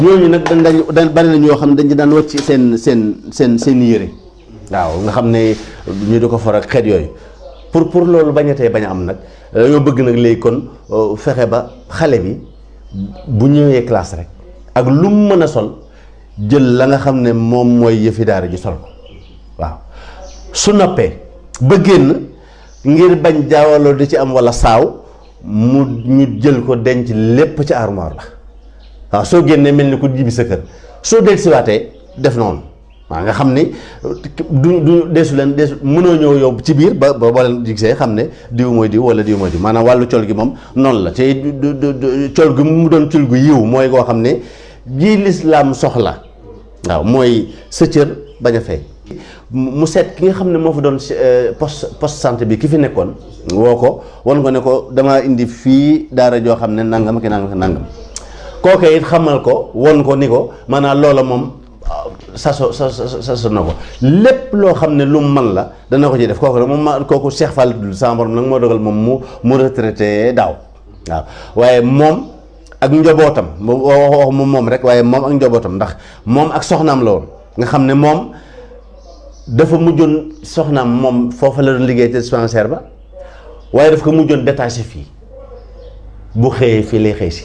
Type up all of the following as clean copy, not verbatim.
ñooñu nag dañ bari na ñoo xam ne dañ ci daan wàcc seen yére waaw nga xam ne ñu di ko for ak xeet yooyu pour loolu bañatee bañ a am nag dañoo bëgg nag léegi kon fexe ba xale bi bu ñëwee classe rek ak lu mu mën a sol jël la nga xam ne moom mooy yëfi daara ji sol ko waaw su noppee ba génn ngir bañ jaawaloo di ci am walla saaw ñu jël ko denc lépp ci armoire la waaw soo génnee mel ni ku jibi sa kër soo dellusiwaatee def noonu waaw nga xam ni du deesu mënoo ñëw yow ci biir ba boo leen gisee xam ne diw mooy diw wala diw mooy diw maanaam wàllu col gi moom noonu la te col gi mu doon col gu yiw mooy koo xam ne ji lislaam soxla waaw mooy sa cër bañ a feeñ mu seet ki nga xam ne moo fa doon poste santé bi ki fi nekkoon woo ko wan ko ne ko damaa indi fii daara joo xam ne nangam ki nangam kooke it xamal ko won ko ni ko maanaam loola moom saso na ko lépp loo xam ne lu mu man la dana ko ci def kooku nag moom kooku Cheikh Fall dul sama borom nag moo dogal moom mu retraité daaw waaw waaye moom ak njobootam wax moom rek waaye moom ak njobootam ndax moom ak soxnaam la woon nga xam ne moom dafa mujjoon soxnaam moom foofa la doon liggéey te dispensaire ba waaye daf ko mujjoon détaché fii bu xëyee fii lay xëy si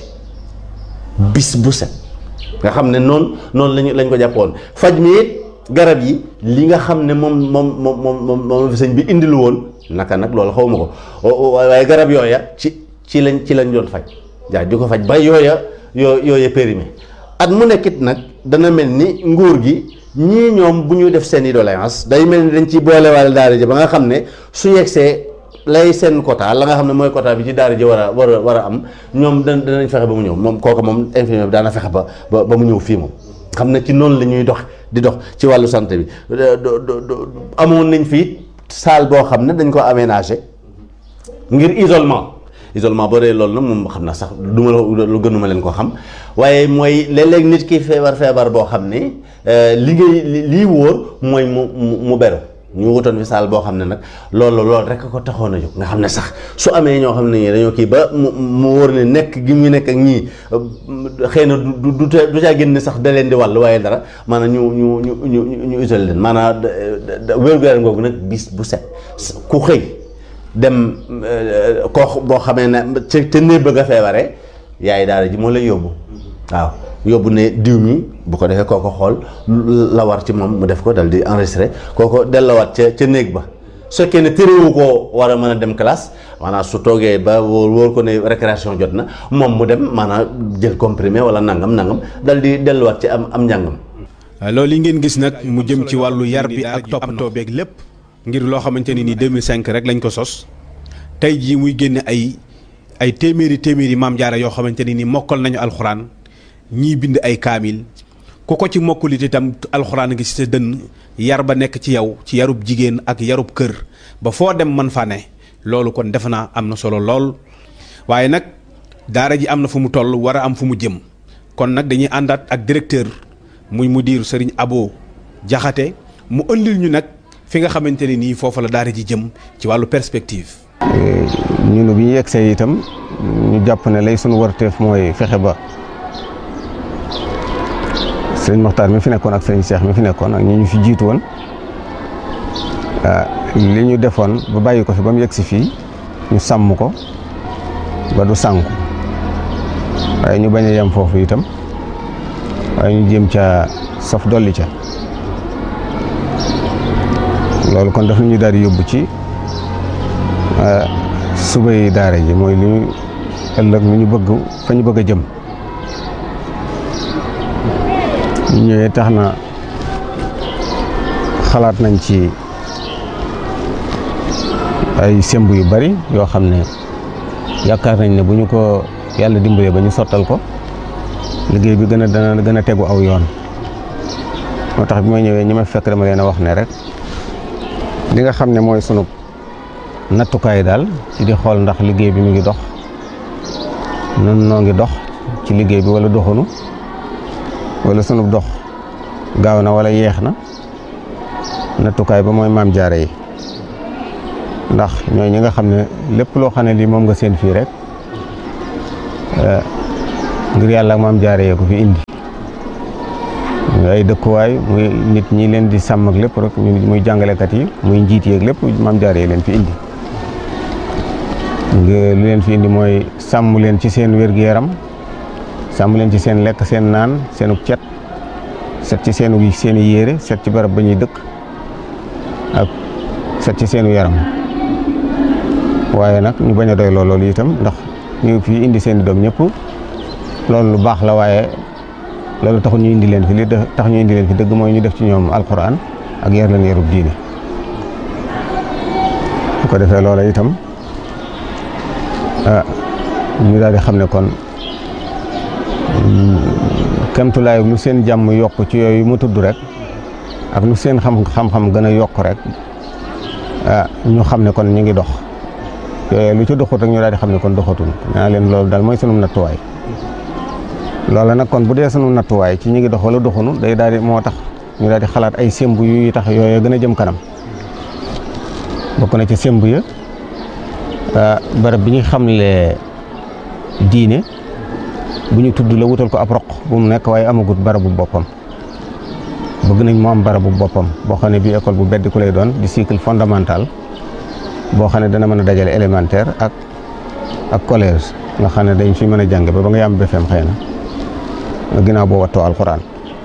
bis bu set nga xam ne noonu lañ ko jàppoon faj mi it garab yi li nga xam ne moom fi sëñ bi indilu woon naka nag loolu xaw ma ko waaye garab yooya ci lañ doon faj jaa di ko faj ba yooya périmé at mu nekkit nag dana mel ni nguur gi ñii ñoom bu ñu def seen i doléance day mel ni dañ ci boolewaale daara ji ba nga xam ne su yegsee lay seen quota la nga xam ne mooy quota bi ci daara ji war a am ñoom danañ fexe ba mu ñëw moom kooku moom infirmier bi daana fexe ba mu ñëw fii moom xam ne ci noonu la ñuy di dox ci wàllu santé bi amoon nañ fii salle boo xam ne dañ ko aménagé ngir isolement boo dee loolu nag moom xam naa sax lu gënuma leen ko xam waaye mooy léeg-léeg nit ki feebar boo xam ne lii wóor mooy mu beru ñu wutoon fi saal boo xam ne nag loolu rek ko taxoon a jóg nga xam ne sax su amee ñoo xam ne ñii dañoo kii ba mu wóor ne nekk gi mu nekk ak ñii xëy na du caa génn sax da leen di wàll waaye dara maanaam ñu isolé leen maanaam wér-gu-yaram googu nag bis bu set ku xëy dem koo boo xamee ne ca néeg ba nga feebaree yaay daara ji moo lay yóbbu waaw yóbbu ne diw mi bu ko defee kooko xool la war ci moom mu def ko dal di enregistré kooko dellawaat ca néeg ba su fekkee ne téréwu koo war a mën a dem classe maanaam su toogee ba wóor ko ne récréation jot na moom mu dem maanaam jël comprimé wala nangam dal di delluwaat ci am njàngam. loolu yi ngeen gis nag mu jëm ci wàllu yar bi ak toppatoo beeg lépp ngir loo xamante ni 2005 rek lañ ko sos tey jii muy génne ay téeméeri maam jaara yoo xamante ni mokkal nañu alxuraan ñii bind ay kaamil ku ko ci mokkulit itam alxuraan ngi ci sa dënn yar ba nekk ci yow ci yarub jigéen ak yarub kër ba foo dem man fa ne loolu kon defe naa am na solo lool waaye nag daara ji am na fu mu toll war a am fu mu jëm kon nag dañuy àndaat ak directeur muy mudir Serigne Abo Jaxate mu ëndil ñu nag fi nga xamante ne nii foofa la daara ji jëm ci wàllu perspective. ñun bi ñu yegsee itam ñu jàpp ne lay sunu warteef mooy fexe ba sëriñ Moxtaar mi fi nekkoon ak sëriñ Cheikh mi fi nekkoon ak ñi ñu fi jiitu woon li ñu defoon ba bàyyi ko fi ba mu yegsi fii ñu sàmm ko ba du sànku waaye ñu bañ a yem foofu itam waaye ñu jéem ca saf dolli ca loolu kon daf ñu daal di yóbbu ci subay daara ji mooy li ñu ëllëg lu ñu bëgg fa ñu bëgg a jëm ñu ñëwee tax na xalaat nañ ci ay semb yu bari yoo xam ne yaakaar nañ ne bu ñu ko yàlla dimbalee ba ñu sottal ko liggéey bi dana gën a tegu aw yoon moo tax bi ma ñëwee ñi ma fekk dama leen a wax ne rek li nga xam ne mooy sunu nattukaay daal ci di xool ndax liggéey bi mu ngi dox nun noo ngi dox ci liggéey bi wala doxunu wala sunu dox gaaw na wala yeex na nattukaay ba mooy maam jaare yi ndax ñooy ñi nga xam ne lépp loo xam ne lii moom nga seen fii rek ngir yàlla ak maam jaare yee ko fi indi muy ay dëkkuwaay muy nit ñi leen di sàmm ak lépp rek muy jàngalekat yi muy njiit yeeg lépp maam jaare yi leen fi indi. lu leen fi indi mooy sàmm leen ci seen wér-gu-yaram sàmm leen ci seen lekk seen naan seenu cet set ci seeni yére set ci barab ba ñuy dëkk ak set ci seenu yaram waaye nag ñu bañ a doy loolu itam ndax ñu fi indi seen i doom ñëpp loolu lu baax la waaye loolu taxul ñu indi leen fi li tax ñu indi leen fi dëgg mooy ñu def ci ñoom alquran ak yar leen yarub diine su ko defee loola itam ñu daal di xam ne kon kemtulaay lu seen jàmm yokk ci yooyu mu tudd rek ak lu seen xam-xam gën a yokk rek ñu xam ne kon ñu ngi dox yooyu lu ci doxut rek ñu daal di xam ne kon doxatul naa leen loolu daal mooy sunu nattuwaay loola nag kon bu dee sunu nattuwaay ci ñu ngi dox wala doxunu day daal di moo tax ñu daal di xalaat ay semb yu tax yooyu gën a jëm kanam bokk na ci semb ya barab bi ñu xamle diine bu ñu tudd la wutal ko ab roq bu mu nekk waaye amagut barabu boppam bëgg nañ mu am barabu boppam boo xam ne bii école bu beddi ku lay doon di cycle fondamental boo xam ne dana mën a dajale élémentaire ak collège nga xam ne dañ fi mën a jàng ba nga yam BFEM xëy na ginnaaw boo wattoo alxuraan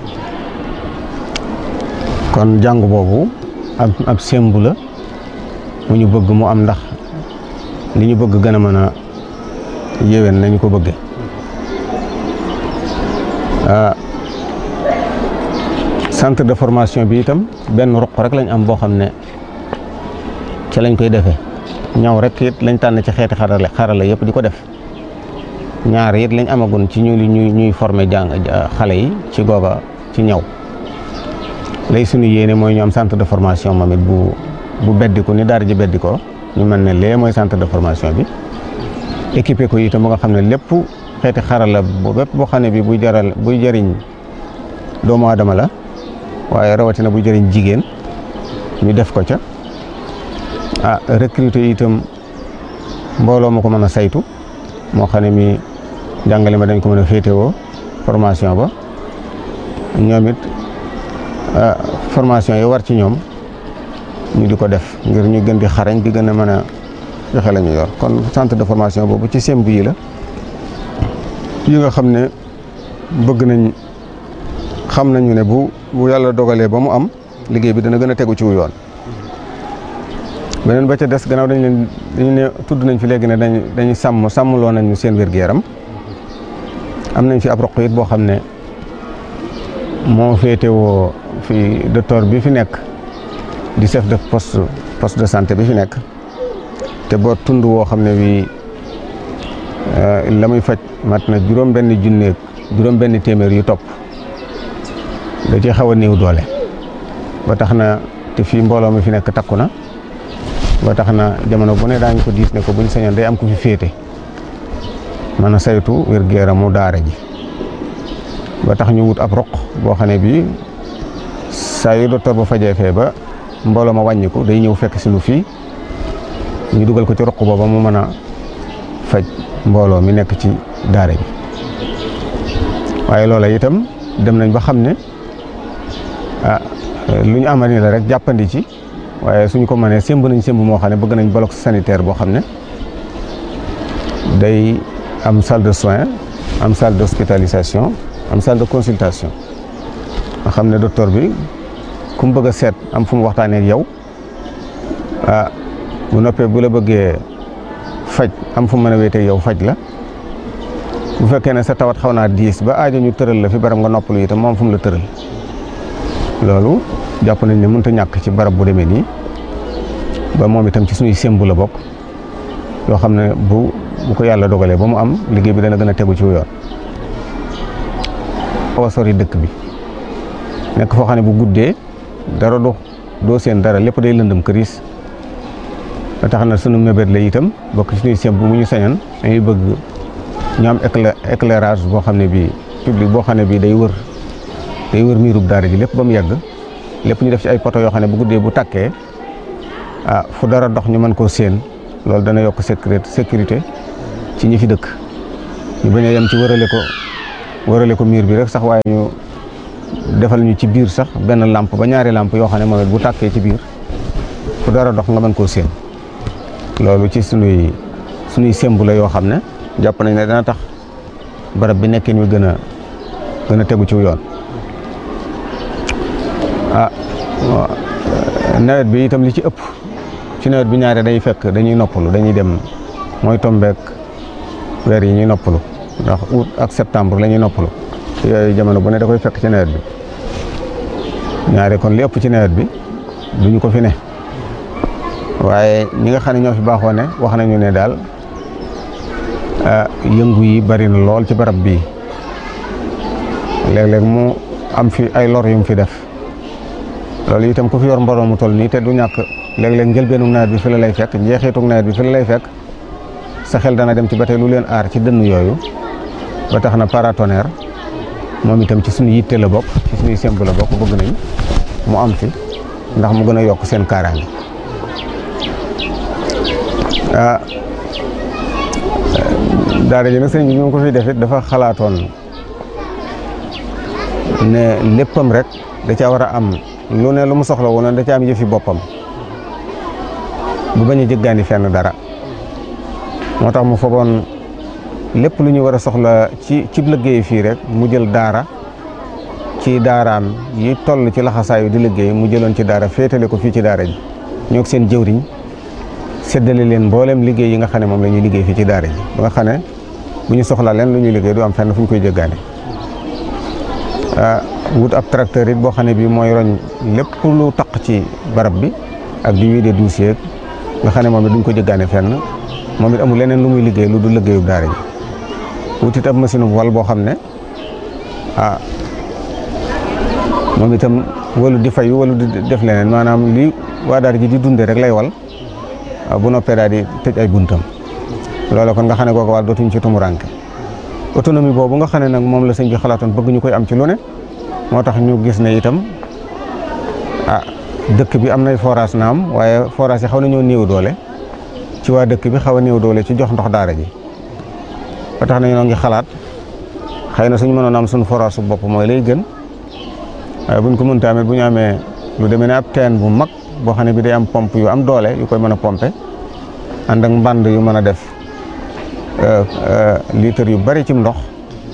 kon jàng boobu ab sembu la mu ñu bëgg mu am ndax li ñu bëgg gën a mën a yéwén nañu ko bëggee centre de formation bi itam benn ruq rek lañ am boo xam ne ci lañ koy defee ñaw rek it lañ tànn ci xeeti xarala yëpp di ko def ñaar it lañ amagun ci ñuy former xale yi ci googa ci ñaw lay suñu yéene mooy ñu am centre de formation moom it bu beddiku ni daara ji beddikoo ñu mën ne lee mooy centre de formation bi équipé ko itam ba nga xam ne lépp xeeti xarala bépp boo xam ne bi buy jëriñ doomu aadama la waaye rawatina buy jëriñ jigéen ñu def ko ca recruter itam mbooloo ma ko mën a saytu moo xam ne mi jàngale ma dañ ko mën a féetewoo formation ba ñoom it formation yi war ci ñoom ñu di ko def ngir ñu gën di xarañ di gën a mën a joxe la ñu yor kon centre de formation boobu ci semb yi la yi nga xam ne bëgg nañ xam nañu ne bu yàlla dogalee ba mu am liggéey bi dana gën a tegu ci wu yoon beneen ba ca des gannaaw dañu ne tudd nañ fi léegi ne dañuy sàmmloo nañu seen wér-gu-yaram am nañ fi ab roq it boo xam ne moo féetewoo fi docteur bi fi nekk di chef de poste de santé bi fi nekk te boo tund woo xam ne bi la muy faj mat na juróom benn téeméer yu topp da ci xaw a néew doole ba tax na te fii mbooloo mi fi nekk takku na ba tax na jamono bu ne daañu ko diis ne ko buñ sañoon day am ku fi féete mën a saytu wér-gu-yaramu daara ji ba tax ñu wut ab roq boo xam ne bii saa yu docteur ba fajee fee ba mbooloo ma wàññiku day ñëw fekk si nu fii ñu dugal ko ci roq booba mu mën a faj mbooloo mi nekk ci daara ji waaye loola itam dem nañ ba xam ne lu ñu amal ni la rek jàppandi ci waaye suñu ko mënee sémb nañ sémb moo xam ne bëgg nañ bloc sanitaire boo xam ne day am salle de soins am salle d'hospitalisation am salle de consultation nga xam ne docteur bi ku mu bëgg a seet am fu mu waxtaanee ak yow bu noppee bu la bëggee faj am fu mu mën a wéetee yow faj la bu fekkee ne sa tawat xaw naa diis ba aajo ñu tëral la fi barab nga noppalu itam moom fu mu la tëral loolu jàpp nañ ne mënut a ñàkk ci barab bu demee nii ba moom itam ci suñuy sémbu la bokk yoo xam ne bu ko yàlla dogalee ba mu am liggéey bi dana gën a tegu ci yoon. xaw a sori dëkk bi nekk foo xam ne bu guddee dara doo seen dara lépp day lëndëm këriis ba tax na sunu mébét la itam bokk ci suñuy sémbu mu ñu sañoon dañuy bëgg ñu am éclairage boo xam ne bii public boo xam ne bii day wër miirub daara ji lépp ba mu yegg lépp ñu def ci ay poto yoo xam ne bu guddee bu tàkkee fu dara dox ñu mën koo séen loolu dana yokk sécurité ci ñi fi dëkk ñu bañ a yem ci wërale ko miir bi rek sax waaye defal ñu ci biir sax benn lampe ba ñaari lampe yoo xam ne moom it bu tàkkee ci biir fu dara dox nga mën koo séen loolu ci sunuy sembu la yoo xam ne jàpp nañ ne dana tax barab bi nekkin wi gën a tegu ci yoon. Nawet bi itam li ci ëpp ci nawet bi ñaare day fekk dañuy noppalu dañuy dem mooy tombeek weer yi ñuy noppalu ndax août ak septembre la ñuy noppalu yooyu jamono bu ne da koy fekk ci nawet bi ñaare kon li ëpp ci nawet bi duñu ko fi ne waaye ñi nga xam ne ñoo fi baaxoo ne wax nañu ne daal yëngu yi bari na lool ci barab bii léeg-léeg mu am fi ay lor yu mu fi def loolu itam ku fi yor mbooloo mu toll nii te du ñàkk léeg-léeg njëlbeenu nawet bi fi la lay fekk njeexitug nawet bi fi la lay fekk sa xel dana dem ci ba tey lu leen aar ci dënn yooyu ba tax na paratonnerre moom itam ci suñu yitte la bokk ci suñuy semb la bokk bëgg nañ mu am fi ndax mu gën a yokk seen kaaraange. daara ji nag sëñ bi ñu ko fi def it dafa xalaatoon ne léppam rek da caa war a am lu ne lu mu soxla woon da caa am yëfi boppam bu bañ a jëggaani fenn dara moo tax mu fogoon lépp lu ñu war a soxla ci liggéey fii rek mu jël daara ci daaraam yi toll ci laxasaayu di liggéey mu jëloon ci daara féetale ko fii ci daara ji ñoo seen jëwriñ séddale leen mboolem liggéey yi nga xam ne moom la ñuy liggéey fii ci daara ji ba nga xam ne bu ñu soxlaa leen lu ñuy liggéey du am fenn fu ñu koy jëggaane wut ab tracteur it boo xam ne bii mooy roñ lépp lu taq ci barab bi ak di wiide dossier nga xam ne moom it duñ ko jëggaane fenn moom it amul leneen lu muy liggéey lu du liggéeyu daara ji wut it ab machine wal boo xam ne moom itam walu di fayu walu di def leneen maanaam li waa daara ji di dunde rek lay wal bu noppee daal di tëj ay buntam loolu kon nga xam ne kooku wàll dootuñ ci tumuranke autonomie boobu nga xam ne nag moom la sëñ bi xalaatoon bëgg ñu koy am ci lu ne moo tax ñu gis ne itam dëkk bi am nay forage naam waaye forage yi xaw nañoo néew doole ci waa dëkk bi xaw a néew doole ci jox ndox daara ji ba tax na ñoo ngi xalaat xëy na suñu mënoon am suñu forage su bopp mooy lay gën waaye buñ ko mënta amee bu ñu amee lu demee ne ab teen bu mag boo xam ne bi day am pompe yu am doole yu koy mën a pompe ànd ak mbànd yu mën a def litre yu bari ci ndox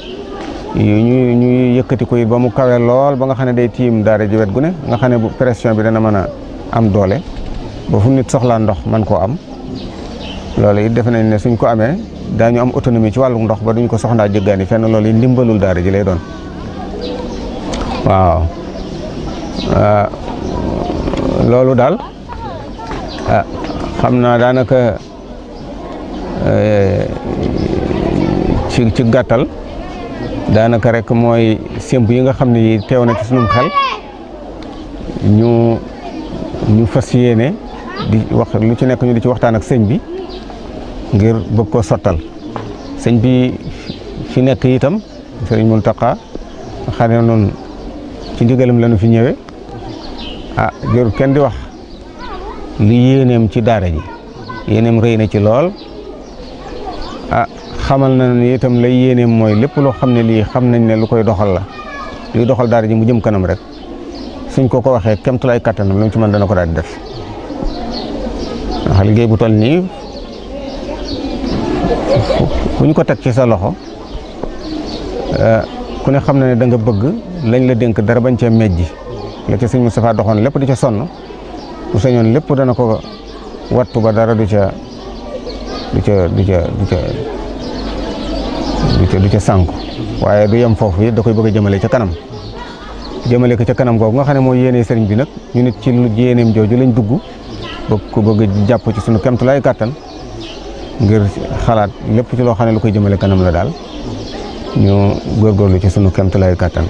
ñuy yëkkati ko it ba mu kawe lool ba nga xam ne day tiim daara ji wet gu ne nga xam ne bu pression bi dana mën a am doole ba fu nit soxlaa ndox man koo am loolu it defe nañ ne suñ ko amee daañu am autonomie ci wàllu ndox ba duñ ko soxlaa jëggaani fenn loolu it ndimbalul daara ji lay doon waaw loolu daal xam naa daanaka ci gàttal daanaka rek mooy sémb yi nga xam ne teew na ci sunum xel ñu fas yéene di wax lu ci nekk ñu di ci waxtaan ak sëñ bi ngir bëgg ko sottal sëñ bi fi nekk itam sëriñ Mountakha xam ne noonu ci ndigalam la ñu fi ñëwee jërul kenn di wax li yéeneem ci daara ji yéeneem rëy na ci lool xamal na ni itam lay yéeneem mooy lépp loo xam ne lii xam nañ ne lu koy doxal la luy doxal daara ji mu jëm kanam rek suñ ko waxee kemtulaay kattanam lu mu ci mën dana ko daal di def ndax liggéey bu toll nii ku ñu ko teg ci sa loxo ku ne xam na ne da nga bëgg lañ la dénk dara bañ cee mejji la ca sëñ Moustapha doxoon lépp di ca sonn bu sañoon lépp dana ko wattu ba dara du ca sànku waaye du yem foofu it da koy bëgg a jëmale ca kanam jëmale ko ca kanam googu nga xam ne mooy yéene sëriñ bi nag ñu nit ci lu yéeneem jooju lañ dugg bëgg jàpp ci sunu kemtulaay kàttan ngir xalaat lépp ci loo xam ne lu koy jëmale kanam la daal ñu góorgóorlu ci sunu kemtulaay kàttan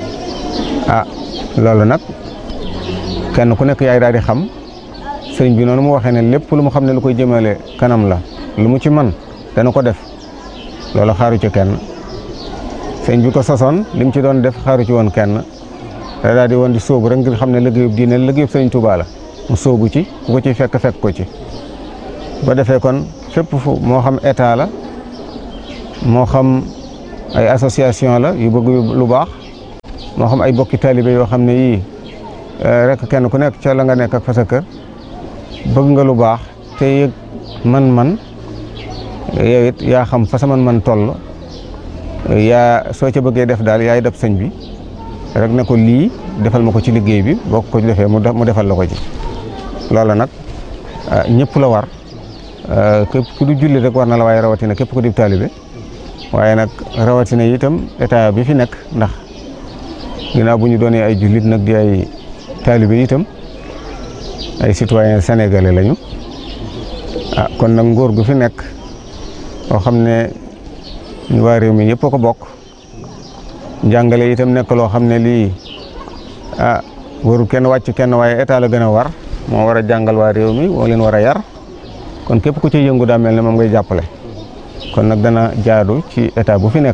loolu nag kenn ku nekk yaay daal di xam sëriñ bi noonu mu waxee ne lépp lu mu xam ne lu koy jëmale kanam la lu mu ci man dana ko def loolu xaaru ci kenn sëriñ bi ko sosoon li mu ci doon def xaaru ci woon kenn da daal di woon di sóobu rek ngir xam ne liggéeyub diine liggéeyub sëriñ Tuubaa la mu sóobu ci ku ko ci fekk ko ci ba defee kon fépp fu moo xam état la moo xam ay association la yu bëgg lu baax moo xam ay bokki taalibe yoo xam ne yii rek kenn ku nekk ca la nga nekk ak fa sa kër bëgg nga lu baax te yëg man-man yow it yaa xam fa sa man-man toll yaa soo ca bëggee def daal yaay def sëñ bi rek ne ko lii defal ma ko ci liggéey bi boo ko defee mu defal la ko ci loolu nag ñëpp la war képp ku du julli rek war na la waaye rawatina képp ku di taalibe waaye nag rawatina itam état bi fi nekk ndax ginnaaw bu ñu doonee ay jullit nag di ay taalibe itam ay citoyen sénégalais lañu kon nag nguur gu fi nekk boo xam ne ñu waa réew mi yëpp a ko bokk njàngale itam nekk loo xam ne lii warul kenn wàcc kenn waaye état la gën a war moo war a jàngal waa réew mi moo leen war a yar kon képp ku ci yëngu daa mel ne moom ngay jàppale kon nag dana jaadu ci état bu fi nekk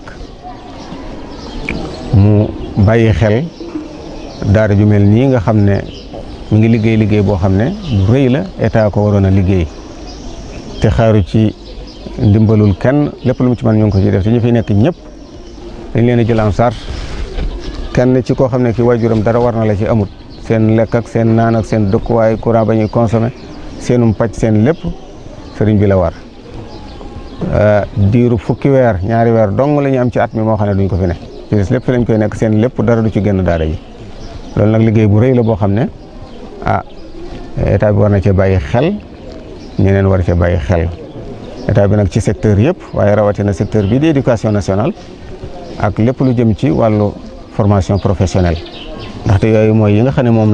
mu bàyyi xel daara ju mel nii nga xam ne mu ngi liggéey boo xam ne bu rëy la état ko waroon a liggéey te xaaru ci ndimbalul kenn lépp lu mu ci mën ñu ngi ko ci def te ñu fi nekk ñëpp dañ leen a jël en charge kenn ci koo xam ne ki waajuram dara war na la ci amut seen lekk ak seen naan ak seen dëkkuwaay courant ba ñuy consommé seenum pàcc seen lépp sëriñ bi la war diiru fukki weer ñaari weer dong la ñu am ci at mi moo xam ne duñ ko fi ne ci des lépp fi lañ koy nekk seen lépp dara du ci génn daara yi loolu nag liggéey bu rëy la boo xam ne état bi war na cee bàyyi xel ñeneen war cee bàyyi xel état bi nag ci secteur yëpp waaye rawatina secteur bii di éducation nationale ak lépp lu jëm ci wàllu formation professionnelle ndaxte yooyu mooy yi nga xam ne moom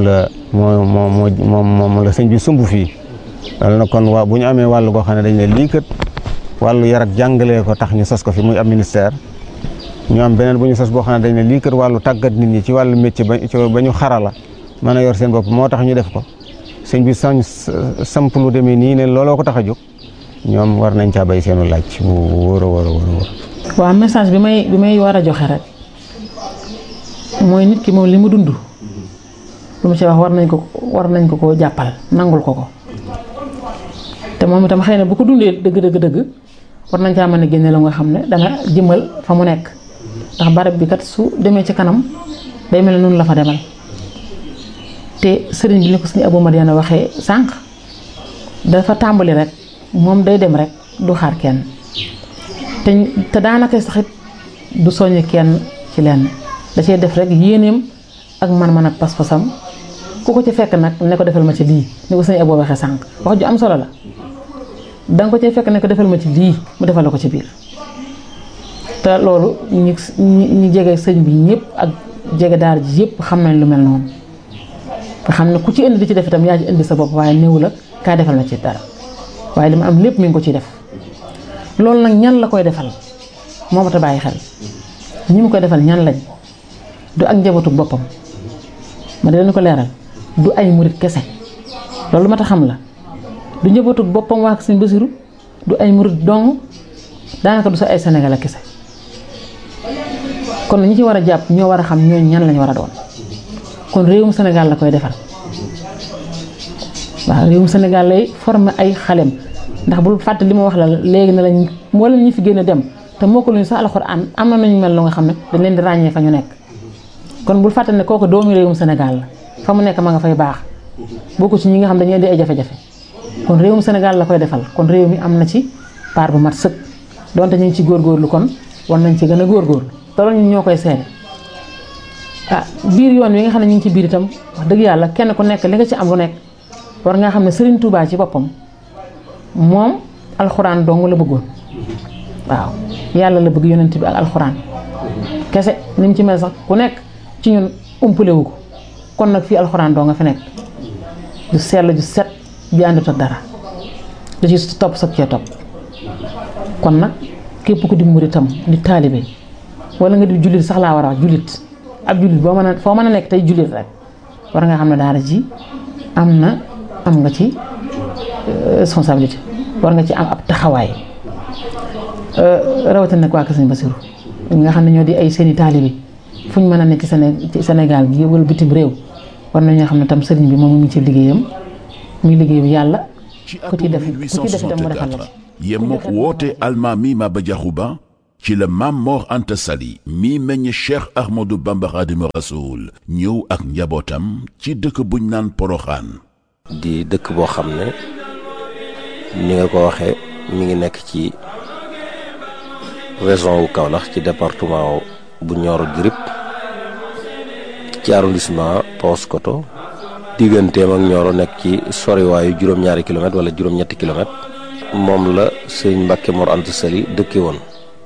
la sëñ bi sumb fii loolu nag kon bu ñu amee wàllu goo xam ne dañ ne lii kat wàllu yar ak jàngalee ko tax ñu sos ko fi muy am ministère ñu am beneen bu ñu sos boo xam ne dañ ne lii kat wàllu tàggat nit ñi ci wàllu métier ba ñu xarala mën a yor seen bopp moo tax ñu def ko sëñ bi samp lu demee nii ne looloo ko tax a jóg ñoom war nañ caa bay seenu laaj bu wóor a wóor a wóor. waaw message bi may war a joxe rek mooy nit ki moom li mu dund lu mu ci wax war nañ ko koo jàppal nangul ko te moom itam xëy na bu ko dundee dëgg war nañ caa mën a génne la nga xam ne dana jëmal fa mu nekk ndax barab bi kat su demee ci kanam day mel ne noonu la fa demal te sëriñ bi ni ko suñu Abou Madiana waxee sànq dafa tàmbali rek moom day dem rek du xaar kenn te daanaka saxit du soññ kenn ci lenn da cee def rek yéeneem ak man-man ak pas-pasam ku ko ci fekk nag ne ko defal ma ci lii ni ko suñu Abou waxee sànq wax ju am solo la danga ko ci fekk ne ko defal ma ci lii mu defal la ko ci biir te loolu ñi jege sëñ bi ñëpp ak jege daara ji yëpp xam nañ lu mel noonu nga xam ne ku ci indi di ci def itam yaa ci indi sa bopp waaye néew la kaa defal ma ci dara waaye li ma am lépp mi ngi ko ciy def loolu nag ñan la koy defal moo mat a bàyyi xel ñi mu koy defal ñan lañ du ak njabootu boppam ma di leen ko leeral du ay murit kese loolu mat a xam la du njabootu boppam waa Sëñ Basiru du ay murit dong daanaka du sa ay Sénégal kese kon ñi ci war a jàpp ñoo war a xam ñooñu ñan lañ war a doon kon réewum Sénégal la koy defal waaw réewum Sénégal lay former ay xalem ndax bul fàtte li ma wax la léegi ne lañ moo leen ñi fi génn dem te moo ko luñu sax alxuraan am na nañu mel lu nga xam ne dañ leen di ràññee fa ñu nekk kon bul fàtte ne kooku doomu réewum Sénégal la fa mu nekk ma nga fay baax bokku ci ñi nga xam dañuy indi ay jafe-jafe kon réewum Sénégal la koy defal kon réew mi am na ci part bu mat sëkk donte ñu ngi ci góorgóorlu kon war nañ ci gën a góorgóorlu te loolu ñun ñoo koy seede biir yoon wi nga xam ne ñu ngi ci biir itam wax dëgg yàlla kenn ku nekk li nga ci am lu nekk war nga xam ne Serigne Touba ci boppam moom alxuraan dong la bëggoon waaw yàlla la bëgg yonent bi ak alxuraan kese ni mu ci mel sax ku nekk ci ñun umpale wu ko kon nag fii alxuraan doo nga fi nekk du sell ju set bi àndut ak dara da ci topp soog cee topp kon nag képp ku di muritam di taalibe wala nga di jullit sax laa war a wax jullit ab jullit foo mën a nekk tey jullit rek war nga xam ne daara ji am nga ci responsabilité war nga ci am ab taxawaay rawatina nag waa Kër Sëñ Basiru nga xam ne ñoo di ay seeni taalibe fu ñu mën a nekk ci Sénégal gi wala bitim réew war nañoo xam ne tam sëriñ bi moom mu ngi ci liggéeyam muy liggéey bi yàlla ku ci def itam mu defal la yemook woote Almaami Maba Diakhou Ba ci la Maam Mor Anta Sali mi meññ Cheikh Ahmadou Bamba Khadimu Rasoul ñëw ak njabootam ci dëkk buñ naan Poroxaan. di dëkk boo xam ne ni nga ko waxee mi ngi nekk ci région wu Kaolack ci département bu Nioro du Rip ci arrondissement Paoskoto digganteem ak Nioro nekk ci soriwaayu juróom-ñaari kilomètre wala juróom-ñetti kilomètre moom la sëñ Mbàkke Mor Anta Sali dëkke woon.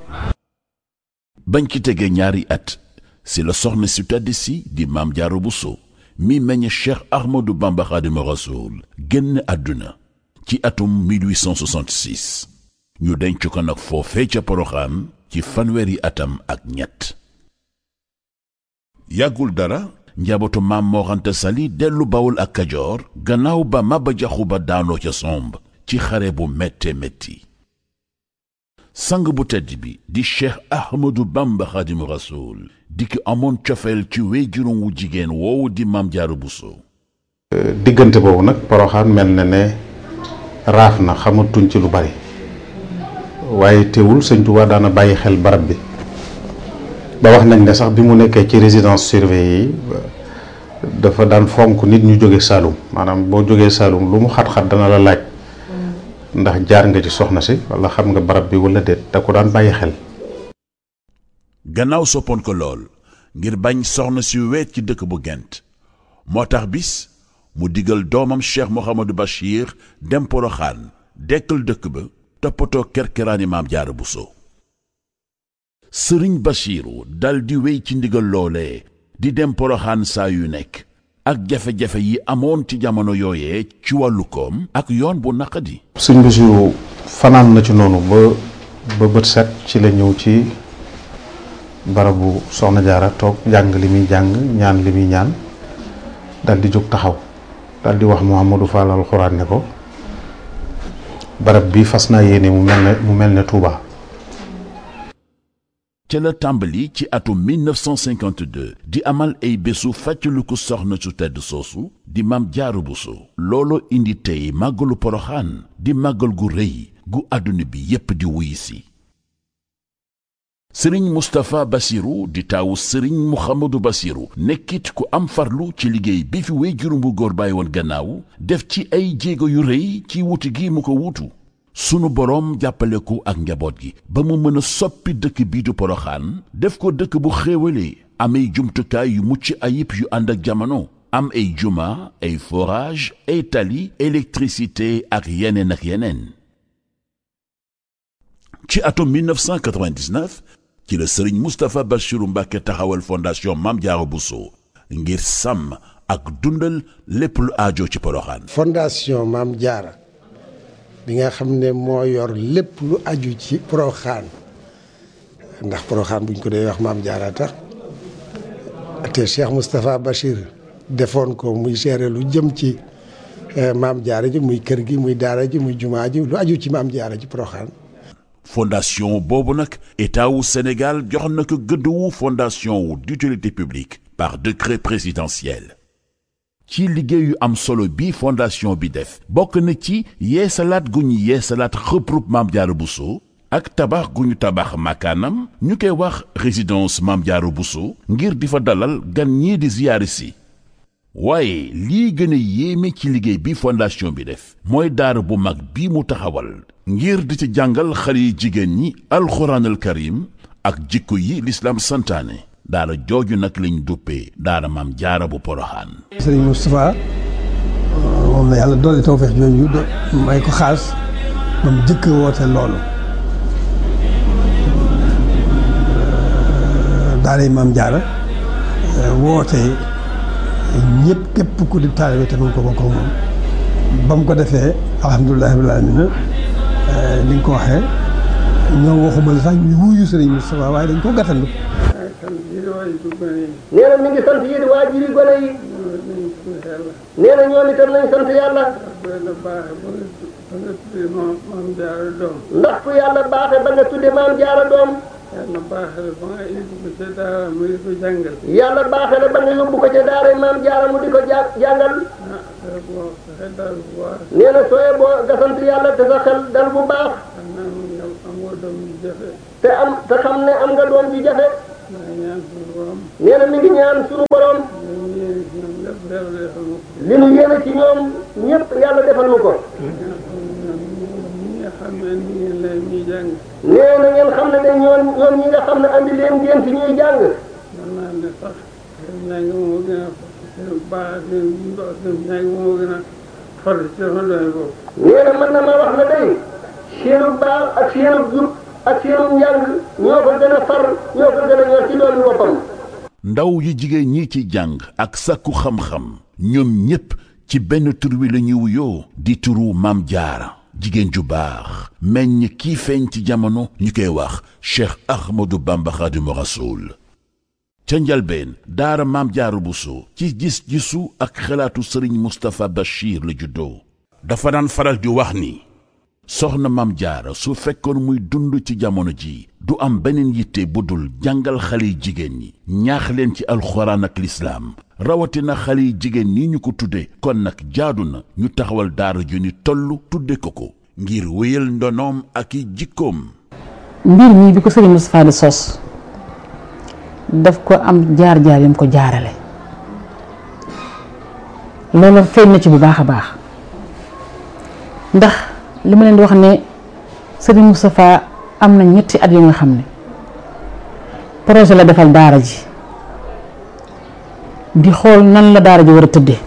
bañ ci tegee ñaari at si la soxna si tedd si di Maam Jaara Buso mi meññ Cheikh Ahmadou Bamba Khadimu Rasoul génn àdduna ci atum 1866 ñu denc ko nag foofee ca Poroxaan ci fanweeri atam ak ñett. yàggul dara njabootu Maam Mor Anta Sali dellu Bawol ak Kajoor gannaaw ba Maba Jaxu Ba daanoo ca somb ci xare bu métte métti. sang bu tedd bi di Cheikh Ahmadou Bamba Khadimu Rasoul di ki amoon cofeel ci wéyjuram wu jigéen woowu di Maam Jaara Buso. diggante boobu nag Poroxaan mel na ne raaf na xamatuñ ci lu bari waaye teewul sëñ Tuubaa daana bàyyi xel barab bi ba wax nañ ne sax bi mu nekkee ci résidence surveillée yi dafa daan fonk nit ñu jóge Saalum maanaam boo jógee Saalum lu mu xat-xat dana la laaj ndax jaar nga ci soxna si wala xam nga barab bi wala déet da ko daan bàyyi xel. gannaaw soppoon ko lool ngir bañ soxna si weet ci dëkk bu Gent moo tax bis mu digal doomam Cheikh Mouhamadou Bachir dem Poroxaan dekkal dëkk ba toppatoo kerkeraani Maam Jaara Buso. sëriñ Bachiru dal di wéy ci ndigal loolee di dem Poroxaan saa yu nekk ak jafe-jafe yi amoon ci jamono yooyee ci wàllu koom ak yoon bu naqadi. sëñ Bachiru fanaan na ci noonu ba bët set ci la ñëw ci barabu soxna Jaara toog jàng li muy jàng ñaan li muy ñaan dal di jóg taxaw dal di wax Mouhamadou Fall alxuraan ne ko barab bi fas naa yéene mu mel ne Touba. ca la tàmbali ci atum 1952 di amal ay bésu fàttaliku soxna su tedd soosu di Maam Jaara Buso. looloo indi tey màggalu Poroxaan di màggal gu rëy gu àdduna bi yépp di wuy si. sëriñ Moustapha Bassirou di taawu sëriñ Mouhamadou Bassirou nekkit ku am farlu ci liggéey bi fi wéyjuram bu góor bàyyi woon gannaaw def ci ay jéego yu rëy ci wuti gi mu ko wutu. sunu boroom jàppale ko ak njaboot gi ba mu mën a soppi dëkk bii du Poroxaan def ko dëkk bu xéewalee am ay jumtukaay yu mucc ayib yu ànd ak jamono am ay juma ay forage ay tali électricité ak yeneen ak yeneen. ci atum 1999 ci la sëriñ Moustapha Bassirou Mbacké taxawal fondation Maam Jaara Buso ngir sàmm ak dundal lépp lu aajo ci Poroxaan. fondation Maam Jaara bi nga xam ne moo yor lépp lu aju ci Poroxaan ndax Poroxaan buñ ko dee wax Maam Jaara tax te Cheikh Moustapha Bachir defoon ko muy gérer lu jëm ci Maam Jaara ji muy kër gi muy daara ji muy jumaa ji lu aju ci Maam Jaara ji Poroxaan. fondation boobu nag état wu Sénégal jox na ko gëdd wu fondation wu d'utilité publique par décret présidentiel. ci liggéeyu am solo bi fondation bi def bokk na ci yeesalaat gu ñu yeesalaat xëprub Maam Jaara Buso ak tabax gu ñu tabax makaanam ñu koy wax résidence Maam Jaara Buso ngir di fa dalal gan ñii di ziyaari si. waaye lii gën a yéeme ci liggéey bi fondation bi def mooy daara bu mag bi mu taxawal ngir di ci jàngal xale yi jigéen ñi alxuraanal karim ak jikko yi lislaam santaane. daara jooju nag lañ duppee daara Maam Jaara bu Poroxaan. sëriñ Moustapha moom la yàlla dolli tawfeex jooju may ko xaas ba mu jëkk woote loolu daara Maam Jaara woote ñëpp képp ku di taalibe te mu ko bokk moom ba mu ko defee alhamdulilah rabbil aalamiina ni nga ko waxee ñoom waxuma la sax ñu wuyu sëriñ Moustapha waaye dañ ko gàttandu. nee na mi ngi sant yéen waajuri gone yi nee na ñoom itam nañ sant yàlla ndax ku yàlla baaxe ba nga tudde Maam Jaara doom yàlla baaxe la ba nga yóbbu ko ca daara mu di ko jàngal yàlla baaxe la ba nga yóbbu ko ca daara Maam Jaara mu di ko jàngal nee na sooye boo nga sant yàlla te sa xel dal bu baax te xam ne am nga doom ji jafe. nee na mi ngi ñaan suñu borom. li nu yéene ci ñoom ñëpp yàlla defal nu ko. nee na ngeen xam ne ñoom ñi nga xam ne andi leen ngeen fi ñuy jàng. nee na mën na ma wax na day seenu baax ak seenu jub ak seenu njàng ñoo ko gën a far ñoo ko gën a ñor ci doomi boppam. ndaw yi jigéen ñi ci jàng ak sàkku xam-xam ñoom ñépp ci benn tur wi la ñuy wuyoo di turu Maam Jaara jigéen ju baax meññ kii feeñ ci jamono ñu koy wax Cheikh Ahmadou Bamba Khadimu Rasoul ca njalbeen daara Maam Jaara Buso ci gis-gisu ak xalaatu sëriñ Moustapha Bachir la juddoo dafa daan faral di wax ni soxna Maam Jaara su fekkoon muy dund ci jamono ji du am beneen yitte bu dul jàngal xale yi jigéen ñi ñaax leen ci alxuraan ak lislaam rawatina xale yi jigéen ñi ñu ko tudde kon nag jaadu na ñu taxawal daara ju ni toll tudde ko ngir wéyal ndonoom ak i jikkoom. mbir mii bi ko sëriñ Moustapha di sos daf ko am jaar-jaar yam ko jaarale loolu feeñ na ci bu baax a baax ndax li ma leen di wax ne sëriñ Moustapha am na ñetti at yu nga xam ne projet la defal daara ji di xool nan la daara ji war a tëddee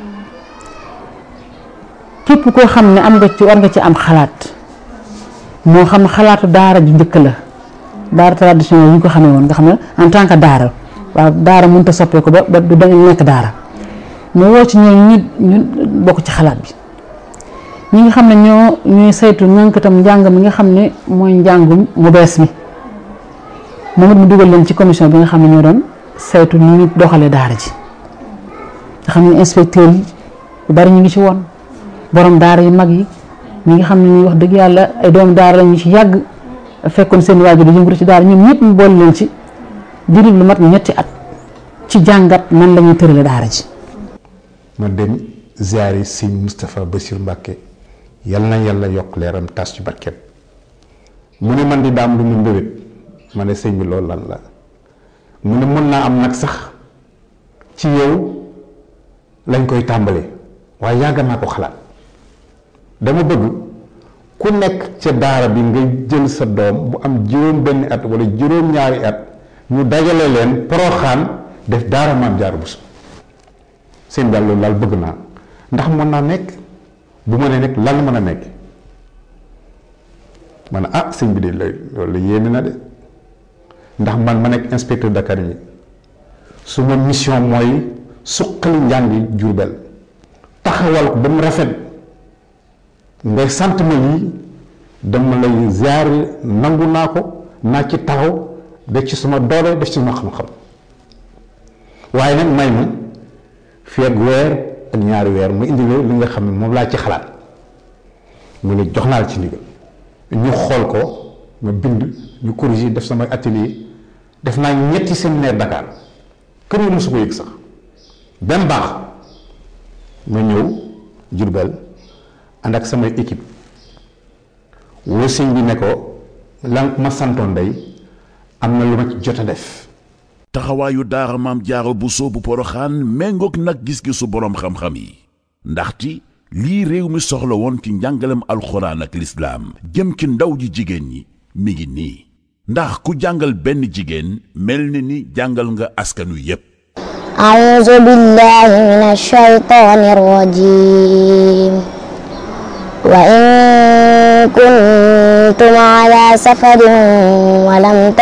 képp koo xam ne war nga ci am xalaat moo xam xalaatu daara ju njëkk la daara traditionnel yi ñu ko xamee woon nga xam ne en tant que daara waaw daara mënut a soppee ko ba du dañu nekk daara mu woo ci ñoom ñu bokk ci xalaat bi ñi nga xam ne ñooy saytu ñànkatam njàng mi nga xam ne mooy njàngum mu bees mi moom it mu dugal leen ci commission bi nga xam ne ñoo doon saytu ni ñu doxalee daara ji nga xam ne inspecteur yi yu bari ñu ngi ci woon borom daara yu mag yi ñi nga xam ne ñuy wax dëgg yàlla ay doomu daara la ñu ci yàgg fekkoon seen waajur di yëngatu ci daara ñoom ñëpp mu boole leen ci diiru lu mat ñetti at ci jàngat nan la ñuy tërale daara ji. ma dem ziyaari sëñ Moustapha Bassir Mbacke yal na yàlla yokk leeram tas ci barkeem mu ne man di daam lu mu mbébét ma ne sëñ bi loolu lan la mu ne mën naa am nag sax ci yow lañ koy tàmbalee waaye yàgg naa ko xalaat dama bëgg ku nekk ca daara bi nga jël sa doom bu am juróom benn at wala juróom ñaari at ñu dajale leen Poroxaan def daara Maam Jaara Buso seen daal loolu daal bëgg naa ndax mën naa nekk bu ma nee nekk lan mën a nekk ma ne ah sëñ bi de loolu la yéeme na de ndax man ma nekk inspecteur d'académie su ma mission mooy suqali njàngi Jurbel taxawal ko ba mu rafet ngay sant ma lii dama lay ziyaare nangu naa ko naa ci taxaw def ci suma doole def ci suma xam-xam waaye nag may ma fii ak weer ak ñaari weer mu indi li nga xam ne moom laa ci xalaat mu ne jox naa la ci ndigal ñu xool ko ma bind ñu corriger def sama atelier def naa ñetti séminaire Dakar kër yi mosu ko yëg sax benn baax ma ñëw Jurbel ànd ak samay équipe woo sëñ bi ne ko lan ma santoon day am na lu ma ci jot a def. taxawaayu daara Maam Jaara Buso bu Poroxaan méngoog nag gis-gisu boroom xam-xam yi ndaxte lii réew mi soxla woon ci njàngalem alxuraan ak lislaam jëm ci ndaw ji jigéen ñi mi ngi nii ndax ku jàngal benn jigéen mel ni jàngal nga askanu yépp. a'uuzu billaahi mina shaytaani rajiim wa in kuntum alaa safarin wa lam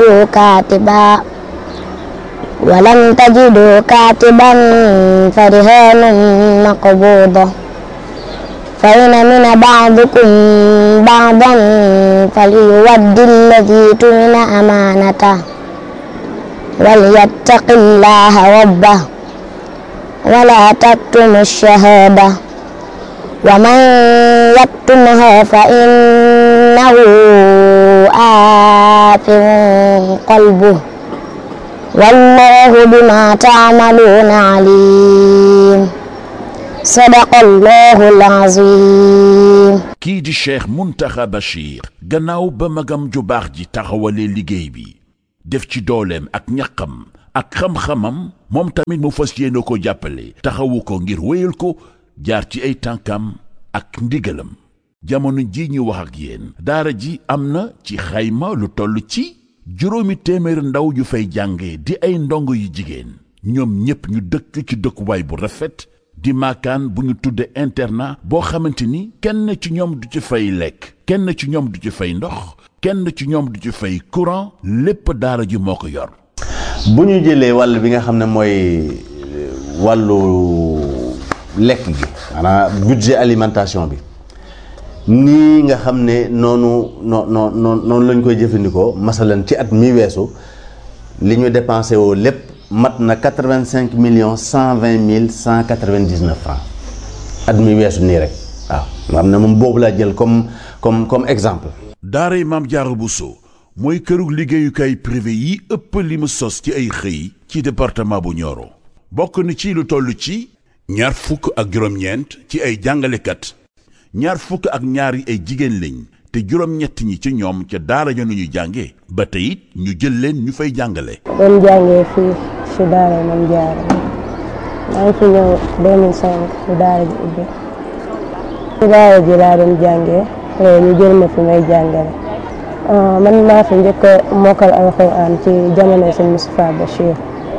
tajiduu kaatiban farihaanun maqbuuda fa in amina ba'dukum ba'dan falyuwaddi alladii tumina amaanatahu walyattaqi llaaha rabbahu wa laa taktumu ash-shahaadata wa man yaktumha fa innahu aathim qalbuhu wallaahu bimaa ta'maluuna aliim sadaqallahul azim. kii di Cheikh Mountakha Bachir gannaaw ba magam ju baax ji taxawalee liggéey bi def ci dooleem ak ñaqam ak xam-xamam moom tamit mu fas yéene ko jàppale taxawu ko ngir wéyal ko jaar ci ay tànkam ak ndigalam jamono ji ñu wax ak yéen daara ji am na ci xayma lu toll ci 700 ndaw yu fay jànge di ay ndongo yu jigéen ñoom ñépp ñu dëkk ci dëkkuwaay bu rafet di maakaan bu ñu tudde internat boo xamante ni kenn ci ñoom du ci fay lekk kenn ci ñoom du ci fay ndox kenn ci ñoom du ci fay courant lépp daara ji moo ko yor. bu ñu jëlee wàll bi nga xam ne mooy wàllu lekk gi maanaam budget alimentation bi nii nga xam ne noonu lañ koy jëfandikoo masalan ci at mi weesu li ñu dépensé woo lépp mat na 85 millions 120 mille 199 francs at mi weesu nii rek waaw nga xam ne moom boobu laa jël comme exemple. daaray Maam Jaara Buso mooy kërug liggéeyukaay privé yi ëpp li mu sos ci ay xëy ci département bu Nioro bokk na ci lu toll ci 2juróom-ñeent ci ay jàngalekat 22 yi ay jigéen lañ te juróom-ñett ñi ci ñoom ca daara ja nu ñu jànge ba tey it ñu jël leen ñu fay jàngale. doon jàngee fii ci daara Maam Jaara maa ngi fi ñëw 2005 ci daara ji ubbi ci daara ji laa doon jàngee ñu jël ma fi may jàngale man maa fi njëkk a mokkal alxuraan ci jamono sëñ Moustapha Bachir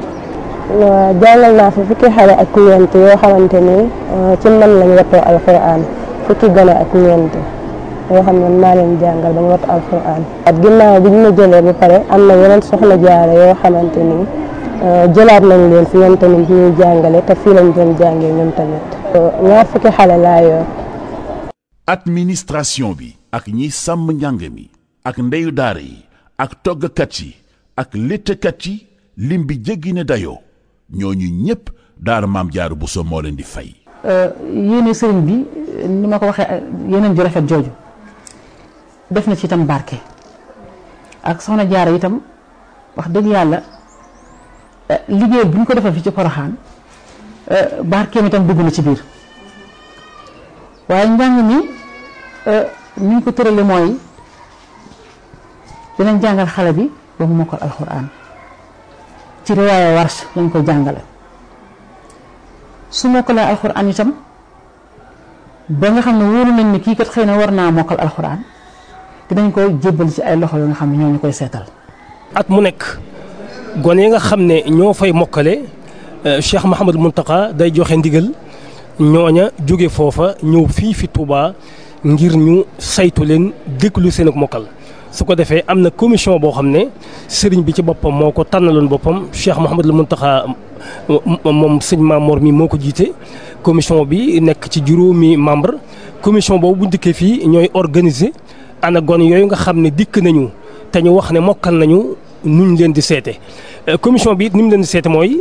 jàngal naa fi fukki xale ak ñeent yoo xamante ni ci man lañ wattoo alxuraan fukki gone ak ñeent yoo xam ne maa leen jàngal ba ñu wattu alxuraan at ginnaaw bi ñu ma jëlee ba pare am na yeneen soxna jaara yoo xamante ni jëlaat nañ leen fi ñoom tamit ñuy jàngale te fii lañ doon jàngee ñoom tamit ñaar fukki xale laa yor. administration bi ak ñiy sàmm njàng mi ak ndeyu daara yi ak toggkat yi ak léttkat yi lim bi jéggi ne dayoo ñooñu ñëpp daara Maam Jaara Buso moo leen di fay. yéene sëriñ bi ni ma ko waxee yeneen ju rafet jooju def na ci itam barke ak soxna jaara itam wax dëgg yàlla liggéey bu ñu ko defal fi ci Poroxaan barkeem itam dugg na ci biir waaye njàng mi ni ñu ko tërale mooy dinañ jàngal xale bi ba mu mokkal alxuraan ci riwaaya Warsh lañ ko jàngale su mokkalee alxuraan itam ba nga xam ne wóolu nañ ni kii kat xëy na war naa mokkal alxuraan dinañ ko jébbal ci ay loxo yoo nga xam ne ñoo ñu koy seetal. at mu nekk gone yi nga xam ne ñoo fay mokkale Cheikh Mouhamadou Mountakha day joxe ndigal ñooña jóge foofa ñëw fii fi Touba ngir ñu saytu leen déglu seen ak mokkal su ko defee am na commission boo xam ne sëriñ bi ci boppam moo ko tànnaloon boppam Cheikh Mouhamadou Mountakha moom sëñ Mamor mi moo ko jiite commission bi nekk ci juróomi membre commission boobu bu dikkee fii ñooy organiser ana gone yooyu nga xam ne dikk nañu te ñu wax ne mokkal nañu nuñ leen di seete commission bi it ni mu leen di seete mooy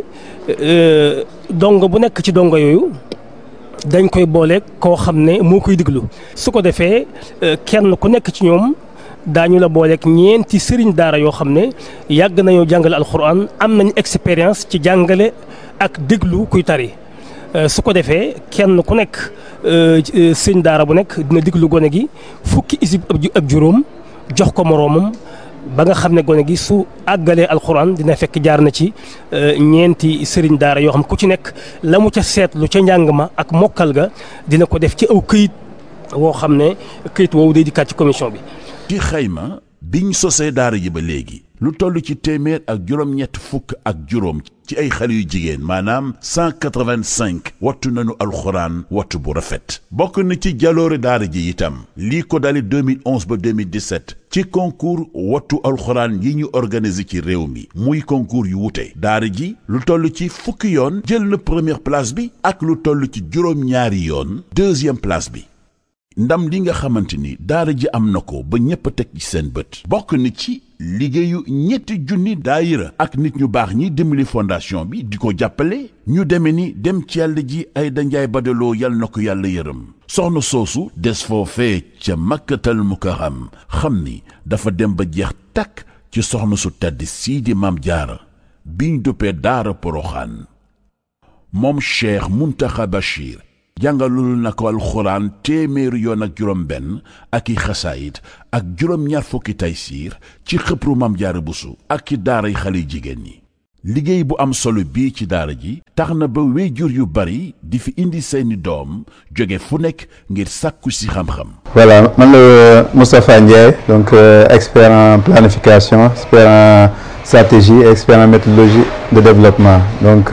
dongo bu nekk ci dongo yooyu dañ koy boole koo xam ne moo koy diglu su ko defee kenn ku nekk ci ñoom daañu la booleeg ñeenti sëriñ daara yoo xam ne yàgg nañoo jàngale alxuraan am nañ expérience ci jàngale ak déglu kuy tari su ko defee kenn ku nekk sëriñ daara bu nekk dina déglu gone gi fukki isib ak juróom jox ko moroomam ba nga xam ne gone gi su àggalee alxuraan dina fekk jaar na ci ñeenti sëriñ daara yoo xam ku ci nekk la mu ca seetlu ca njàng ma ak mokkal ga dina ko def ci aw këyit woo xam ne këyit woowu day dikkaat ci commission bi. ci xayma biñ sosee daara ji ba léegi lu toll ci téeméer ak juróom-ñett fukk ak juróom ci ay xale yu jigéen maanaam 185 wattu nañu alxuraan wattu bu rafet bokk na ci jaloore daara ji itam lii ko dale 2011 ba 2017 ci concours wattu alxuraan yi ñu organisé ci réew mi muy concours yu wute daara ji lu toll ci fukki yoon jël na première place bi ak lu toll ci juróom-ñaari yoon deuxième place bi ndam li nga xamante ni daara ji am na ko ba ñépp a teg ci seen bët bokk na ci liggéeyu 3 daayira ak nit ñu baax ñi dimbali fondation bi di ko jàppale ñu deme ni dem ci yàlla ji Ayda Njaay Badaloo yal na ko yàlla yërëm soxna soosu des foofee ca Makkatal Mukarram xam ni dafa dem ba jeex takk ci soxna su tedd sii di Maam Jaara biñ duppee daara Poroxaan moom Cheikh Mountakha Bachir jàngalul na ko alxuraan téeméeri yoon ak juróom benn ak i xasaayit ak juróom-ñaar fukki taysiir ci xëpru Maam Jaara Buso ak ci daaray xale jigéen ñi. liggéey bu am solo bii ci daara ji tax na ba waajur yu bari di fi indi seeni doom jóge fu nekk ngir sàkku si xam-xam. Voilà, man la Moustapha Ndiaye, donc expert en planification, expert en stratégie et expert en méthodologie de développement. Donc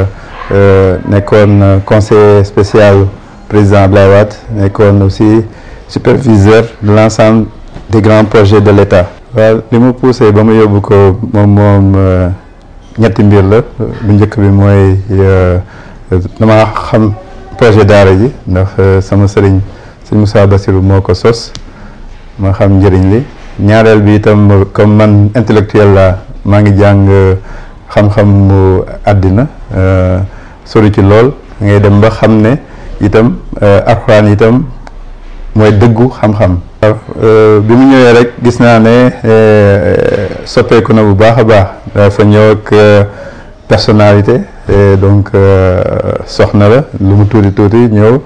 nekkoon conseiller spécial président Abdoulaye Wade, nekkoon aussi superviseur de l'ensemble des grands projets de l'État. waaw li mu poussé ba mu yóbbu ko moom ñetti mbir la bu njëkk bi mooy dama xam projet daara ji ndax sama sëriñ sëñ Moussa Bassirou moo ko sos ma xam njëriñ li ñaareel bi itam comme man intellectuel la maa ngi jàng xam-xam mu àddina sori ci lool ngay dem ba xam ne itam alxuraan itam mooy dëggu xam-xam. bi mu ñëwee rek gis naa ne soppeeku na bu baax a baax dafa ñëw ak personnalité donc soxna la lu mu tuuti tuuti ñëw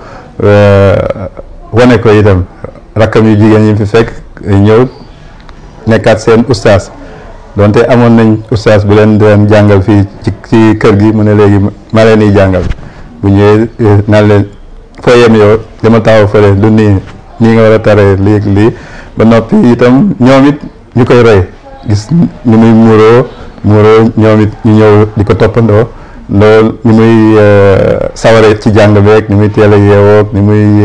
wane ko itam rakkam yu jigéen yi fi fekk ñëw nekkaat seen ustaas donte amoon nañ ustaas bu leen doon jàngal fii ci kër gi mu ne léegi ma leen di jàngal bu ñëwee naan leen foo yem yow dama taxaw fële du nii nga war a taree lii ba noppi itam ñoom it ñu koy roy gis ni muy muuroo ñoom it ñu ñëw di ko toppandoo loolu ni muy saware ci jàng beeg ni muy teel a yeewoog ni muy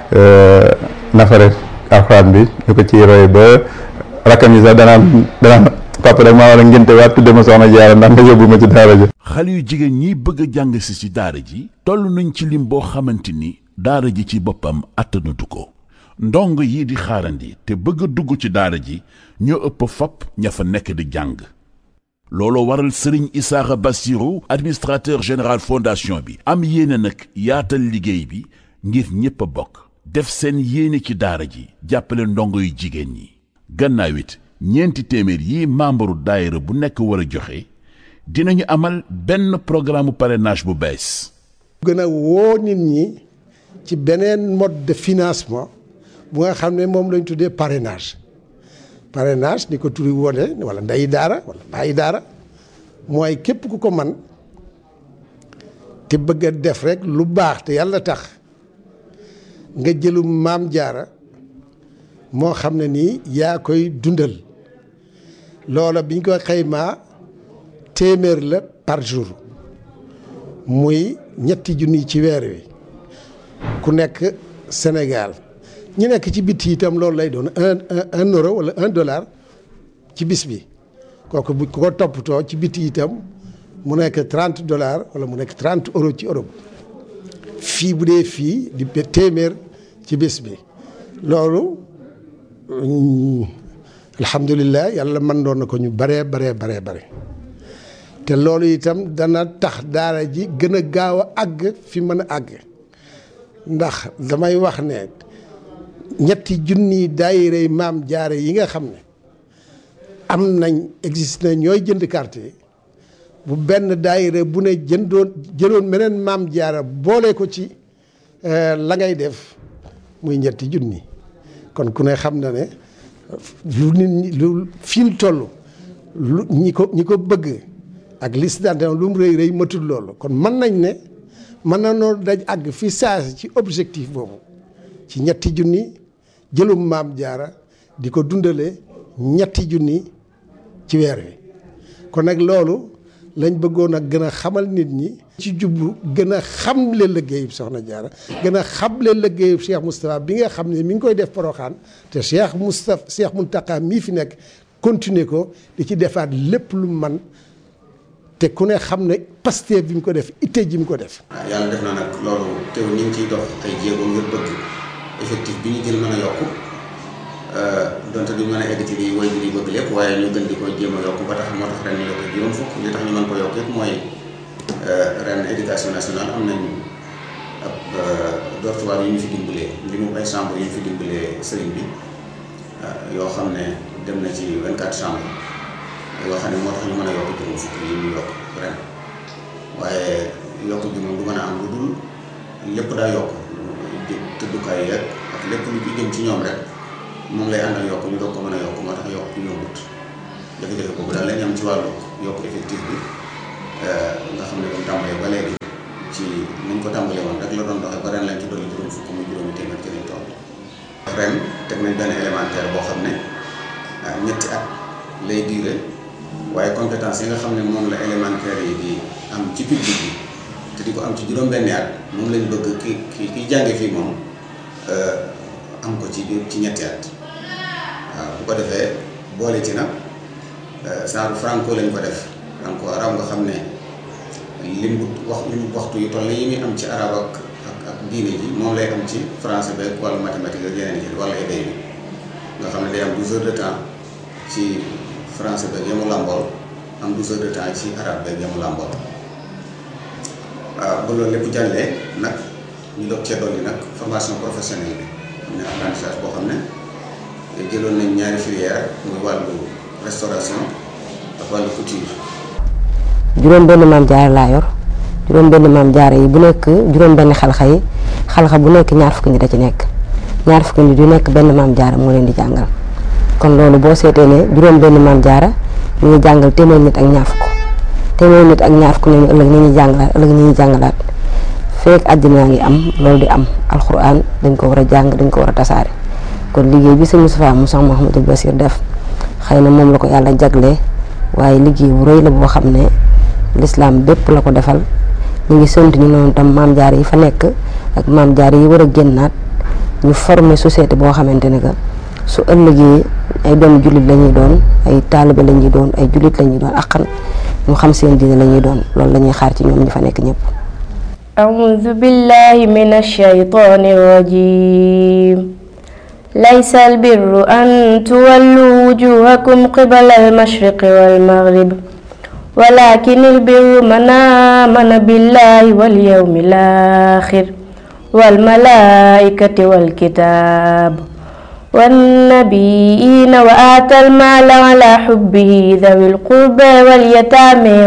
nafare alxuraan bi ñu ko ciy roy ba rakkam yi sax danaan papa rek maa war a ngénte waat tudde ma soxna Jaara ndax nga yóbbu ma ci daara ji. xale yu jigéen ñi bëgg a jàng si ci daara ji toll nañ ci lim boo xamante ni daara ji ci boppam attanatu ko ndong yi di xaarandi te bëgg a dugg ci daara ji ñoo ëpp fop ña fa nekk di jàng looloo waral Serigne Issakha Bassirou administrateur général fondation bi am yéene nag yaatal liggéey bi ngir ñépp a bokk def seen yéene ci daara ji jàppale ndongo yu jigéen ñi gannaaw it ñeenti téeméer yi membre daayira bu nekk war a joxe dinañu amal benn programme parrainage bu bees. gën a woo nit ñi ci beneen mode de financement bu nga xam ne moom lañ tuddee parrainage ni ko turi wone wala ndeyi daara wala bàyyi daara mooy képp ku ko man te bëgg a def rek lu baax te yàlla tax nga jëlu Maam Jaara moo xam ne nii yaa koy dundal loola biñ ko xaymaa téeméer la par jour muy ñetti junni ci weer wi ku nekk Sénégal ñi nekk ci bitti itam loolu lay doon un euro wala $1 ci bis bi kooku bu ko toppatoo ci bitti itam mu nekk $30 wala mu nekk 30 euros ci Europe fii bu dee fii di téeméer ci bis bi loolu alhamdulilah yàlla mën doon na ko ñu bare te loolu itam dana tax daara ji gën a gaaw a àgg fi mën a àgg ndax damay wax ne ñetti junni daayira Maam Jaara yi nga xam ne am nañ existe na ñooy jënd carte yi bu benn daayira bu ne jëloon meneen Maam Jaara boole ko ci la ngay def muy ñetti junni kon ku ne xam na ne lu nit ñi lu fi ñu toll lu ñi ko bëgg ak liste d'adhésion lu mu rëy matul loolu kon mën nañ ne mën na noo daj àgg fi saasi ci objectif boobu ci ñetti junni jëlum Maam Jaara di ko dundale ñetti junni ci weer wi kon nag loolu lañ bëggoon a gën a xamal nit ñi ci jublu gën a xamle liggéeyub Soxna Jaara gën a xamle liggéeyub Cheikh Moustapha bi nga xam ne mi ngi koy def Porokhane te Cheikh Mountakha mii fi nekk continuer ko di ci defaat lépp lu man te ku ne xam ne Pastef bi mu ko def itte ji mu ko def. yàlla def na nag loolu teew ñu ngi ciy dox ay jéego ngir bëgg effectif bi ñu gën mën a yokku donte duñ mën a egg ci li woy bi di bëgg lépp waaye ñu gën di ko jéem a yokku ba tax moo tax ren ñu yokk juróom fukk li tax ñu mën ko yokk yëpp mooy ren éducation nationale am nañ ab dortoir yu ñu fi dimbalee li mu ay chambre yu ñu fi dimbalee sëriñ bi yoo xam ne dem na ci 24 chambres yoo xam ne moo tax ñu mën a yokk juróom fukk yi ñu yokk ren waaye yokk bi moom du mën a am lu dul lépp daa yokk tëddukaay yeeg ak lépp lu ci jëm ci ñoom rek moom lay àndal yokk ñu doog ko mën a yokk moo tax yokk yombut jafe-jafe boobu daal lañ am ci wàllu yokk effectif bi nga xam ne doon tàmbalee ba léegi ci niñ ko tàmbalee woon rek la doon doxee ba ren lañ ci dolli juróom fukk muy juróomi téeméer ci lañ toll ren teg nañ benn élémentaire boo xam ne ñetti at lay diire waaye compétence yi nga xam ne moom la élémentaire yi di am ci public bi te di ko am ci juróom-benni at moom lañ bëgg ki jànge fii moom am ko ci ñetti at waaw bu ko defee boole ci nag genre franco lañ ko def franco arabe nga xam ne lim waxtu yu toll yi muy am ci arabe ak diine ji moom lay am ci français beeg wala mathématique ak yeneen yi wala éday bi nga xam ne day am 12 heures de temps ci français beeg yamu làmbool am 12 heures de temps ci arabe beeg yamu làmbool waaw ba loolu lépp jàllee nag ñu doog cee dolli nag formation professionnelle bi am ne apprentissage boo xam ne jëloon nañ ñaari filière muy wàllu restauration ak wàllu couture. juróom benn maam jaara laa yor juróom benn maam jaara yi bu nekk juróom benn xalxa yi xalxa bu nekk ñaar fukki nit da ci nekk ñaar fukki nit yu nekk benn maam jaara moo leen di jàngal kon loolu boo seetee ne juróom benn maam jaara ñu ngi jàngal téeméer nit ak ñaar fukk téeméer nit ak ñaar fukk ñooñu ëllëg ni ñuy jàngalaat ëllëg ni ñuy jàngalaat feek àddina ngi am loolu di am alxuraan dañ ko war a jàng dañ ko war a tasaare kon liggéey bi sëñ Moustapha Moussa Mouhamadou Bassir def xëy na moom la ko yàlla jaglee waaye liggéey bu rëy la boo xam ne lislaam bépp la ko defal ñu ngi sant ñu noonu tam maam jaar yi fa nekk ak maam jaar yi war a génnaat ñu former société boo xamante ne que su ëllëgee ay doomu jullit la ñuy doon ay taalibe la ñuy doon ay jullit la ñuy doon akkan ñu xam seen diine la ñuy doon loolu la ñuy xaar ci ñoom ñi fa nekk ñëpp. أعوذ بالله من الشيطان الرجيم ليس البر أن تولوا وجوهكم قبل المشرق والمغرب ولكن البر من آمن بالله واليوم الآخر والملائكة والكتاب والنبيين وآتى المال على حبه ذوي القربى واليتامى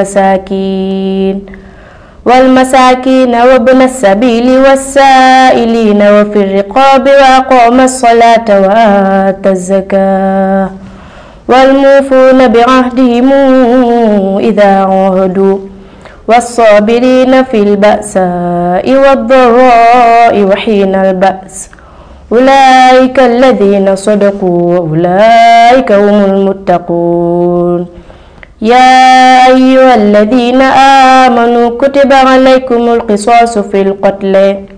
والمساكين وابن السبيل والسائلين وفي الرقاب وأقام الصلاة وآتى الزكاة والموفون بعهدهم إذا عاهدوا والصابرين في البأساء والضراء وحين البأس أولئك الذين صدقوا وأولئك هم المتقون يا أيها الذين آمنوا كتب عليكم القصاص في القتل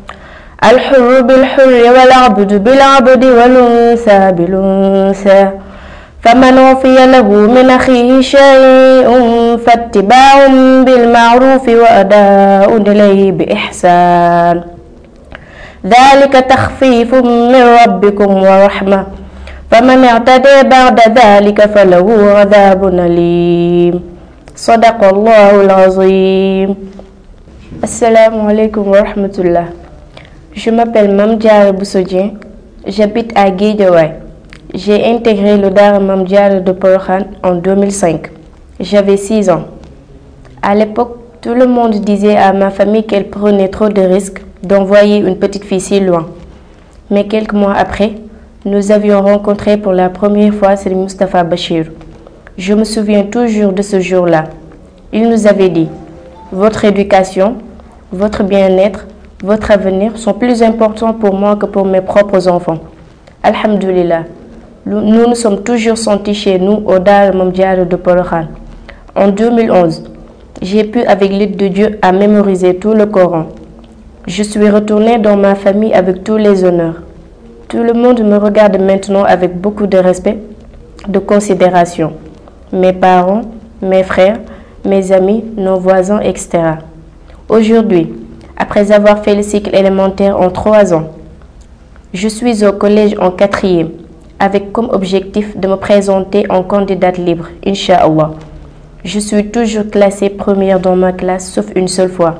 الحر بالحر والعبد بالعبد والأنثى بالأنثى فمن عفي له من أخيه شيء فاتباع بالمعروف وأداء إليه بإحسان ذلك تخفيف من ربكم ورحمة فمن اعتدى بعد ذلك فله عذاب أليم صدق الله العظيم. Assalamu alaikum wa rahmatullah. Je m'appelle Mame Diarra Bousso Dieng, j'habite à Guédiawaye. J'ai intégré le Daara Mame Diarra de Porokhane en 2005. J'avais 6 ans. À l'époque, tout le monde disait à ma famille qu'elle prenait trop de risques d'envoyer une petite fille si loin. Mais quelques mois après, nous avions rencontré pour la première fois Serigne Moustapha Bachir. Je me souviens toujours de ce jour-là. Il nous avait dit: votre éducation, votre bien-être, votre avenir sont plus importants pour moi que pour mes propres enfants. Alhamdulillah, nous nous sommes toujours sentis chez nous au Daara Mame Diarra de Porokhane. En 2011, j'ai pu, avec l'aide de Dieu, à mémoriser tout le Coran. Je suis retournée dans ma famille avec tous les honneurs. Tout le monde me regarde maintenant avec beaucoup de respect, de considération. Mes parents, mes frères, mes amis, nos voisins, etc. Aujourd'hui, après avoir fait le cycle élémentaire en 3 ans, je suis au collège en 4e, avec comme objectif de me présenter en candidate libre, Inch'Allah. Je suis toujours classée première dans ma classe, sauf une seule fois.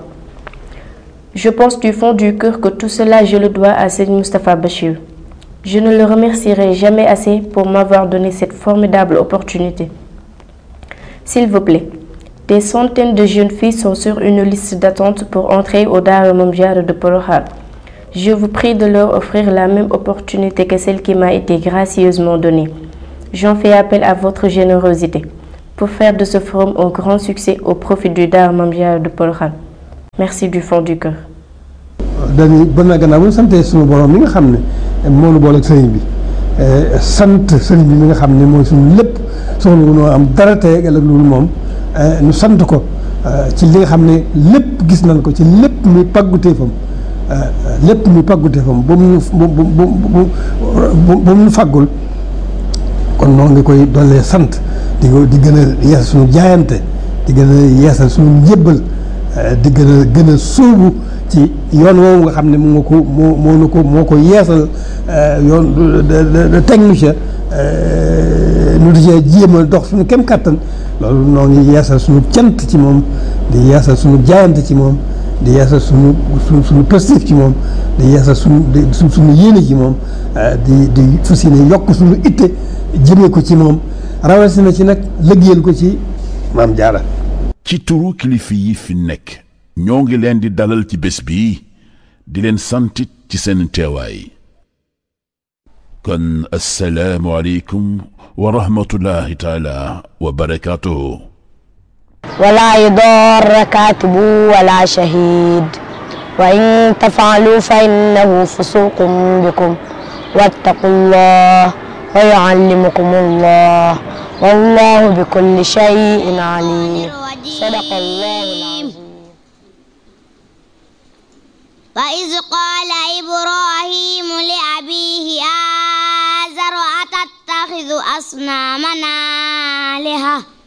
Je pense du fond du cœur que tout cela, je le dois à Serigne Moustapha Bachir. Je ne le remercierai jamais assez pour m'avoir donné cette formidable opportunité. S'il vous plaît, Des centaines de jeunes filles sont sur une liste d'attente pour entrer au Daara Mame Diarra de Porokhane. Je vous prie de leur offrir la même opportunité que celle qui m'a été gracieusement donnée. J'en fais appel à votre générosité pour faire de ce forum un grand succès au profit du Daara Mame Diarra de Porokhane. Merci du fond du cœur. dañuy bon na gannaaw bu ñu santee suñu borom mi nga xam ne moo nu booleeg sëriñ bi sant sëriñ bi mi nga xam ne mooy suñu lépp soxla wu noo am dara tey ak loolu moom ñu sant ko ci li nga xam ne lépp gis nañ ko ci lépp muy pàgguteefam ba mu fàggul kon noo ngi koy dollee sant di gën a yeesal suñu jaayante di gën a yeesal suñu njébbal di gën a sóobu ci yoon woowu nga xam ne moo ko yeesal yoon teg nu ca nu di cee jéem a dox suñu kem kàttan loolu noo ngi yeesal suñu cant ci moom di yeesal suñu jaayante ci moom di yeesal suñu positif ci moom di yeesal suñu yéene ci moom di fas yéene yokk suñu itte jëmee ko ci moom rawatina ci nag liggéeyal ko ci Maam Jaara. ci turu kilifa yi fi nekk ñoo ngi leen di dalal ci bés bi di leen santit ci seen teewaay kon assalaamu aleykum wa rahmatullahi taala wa barakaatuhu ولا يضار كاتب ولا شهيد وإن تفعلوا فإنه فسوق بكم واتقوا الله ويعلمكم الله والله بكل شيء عليم صدق الله العظيم. وإذ قال إبراهيم لأبيه آزر أتتخذ أصنامنا آلهة